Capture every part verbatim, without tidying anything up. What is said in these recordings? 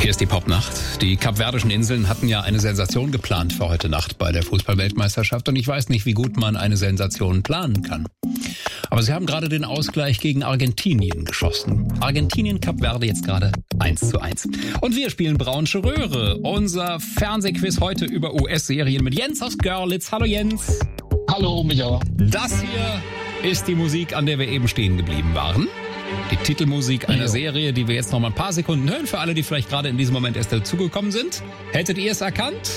Hier ist die Popnacht. Die Kapverdischen Inseln hatten ja eine Sensation geplant für heute Nacht bei der Fußball-Weltmeisterschaft. Und ich weiß nicht, wie gut man eine Sensation planen kann. Aber sie haben gerade den Ausgleich gegen Argentinien geschossen. Argentinien, Kapverde jetzt gerade eins zu eins. Und wir spielen Braunsche Röhre. Unser Fernsehquiz heute über U S-Serien mit Jens aus Görlitz. Hallo Jens. Hallo Micha. Das hier ist die Musik, an der wir eben stehen geblieben waren. Die Titelmusik einer Serie, die wir jetzt noch mal ein paar Sekunden hören. Für alle, die vielleicht gerade in diesem Moment erst dazugekommen sind. Hättet ihr es erkannt?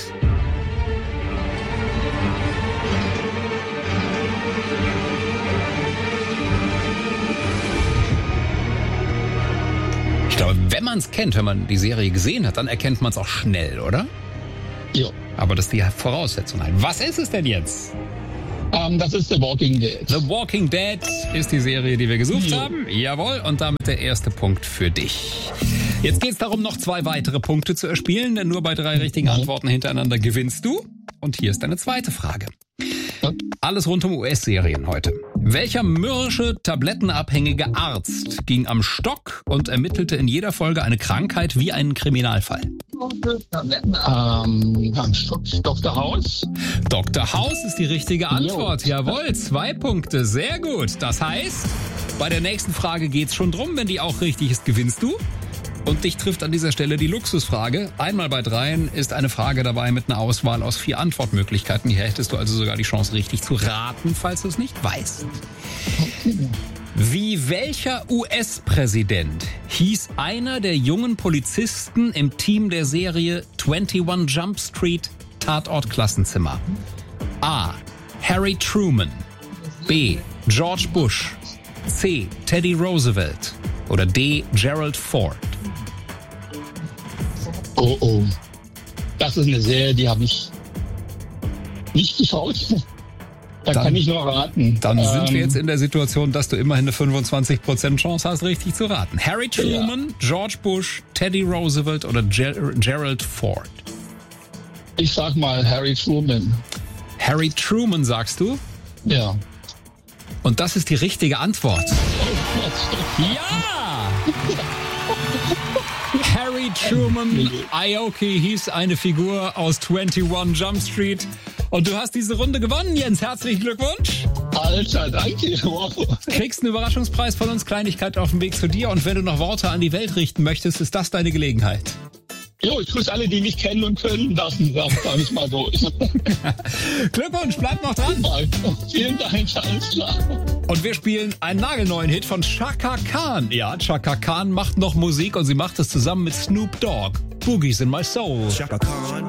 Ich glaube, wenn man es kennt, wenn man die Serie gesehen hat, dann erkennt man es auch schnell, oder? Ja. Aber das ist die Voraussetzung halt. Was ist es denn jetzt? Um, das ist The Walking Dead. The Walking Dead ist die Serie, die wir gesucht Ja. haben. Jawohl, und damit der erste Punkt für dich. Jetzt geht es darum, noch zwei weitere Punkte zu erspielen, denn nur bei drei richtigen Ja. Antworten hintereinander gewinnst du. Und hier ist deine zweite Frage. Ja. Alles rund um U S-Serien heute. Welcher mürrische, tablettenabhängige Arzt ging am Stock und ermittelte in jeder Folge eine Krankheit wie einen Kriminalfall? Ähm, Doktor House. Doktor House ist die richtige Antwort. Jo. Jawohl, zwei Punkte. Sehr gut. Das heißt, bei der nächsten Frage geht's schon drum. Wenn die auch richtig ist, gewinnst du. Und dich trifft an dieser Stelle die Luxusfrage. Einmal bei dreien ist eine Frage dabei mit einer Auswahl aus vier Antwortmöglichkeiten. Hier hättest du also sogar die Chance, richtig zu raten, falls du es nicht weißt. Wie welcher U S-Präsident hieß einer der jungen Polizisten im Team der Serie einundzwanzig Jump Street Tatort Klassenzimmer? A. Harry Truman. B. George Bush. C. Teddy Roosevelt. Oder D. Gerald Ford. Oh oh. Das ist eine Serie, die habe ich nicht geschaut. Da Dann- kann ich nur raten. Dann ähm, sind wir jetzt in der Situation, dass du immerhin eine fünfundzwanzig Prozent Chance hast, richtig zu raten. Harry Truman, George Bush, Teddy Roosevelt oder Ger- Gerald Ford? Ich sag mal Harry Truman. Harry Truman, sagst du? Ja. Und das ist die richtige Antwort. Oh Gott. Ja! Harry Truman Aoki hieß eine Figur aus einundzwanzig Jump Street. Und du hast diese Runde gewonnen, Jens. Herzlichen Glückwunsch. Alter, danke. Wow. Kriegst einen Überraschungspreis von uns, Kleinigkeit auf dem Weg zu dir. Und wenn du noch Worte an die Welt richten möchtest, ist das deine Gelegenheit. Jo, ich grüße alle, die mich kennen und können. Das sag ich mal so. Glückwunsch, bleib noch dran. Vielen Dank, alles klar. Und wir spielen einen nagelneuen Hit von Chaka Khan. Ja, Chaka Khan macht noch Musik und sie macht es zusammen mit Snoop Dogg. Boogies in my soul. Chaka Khan.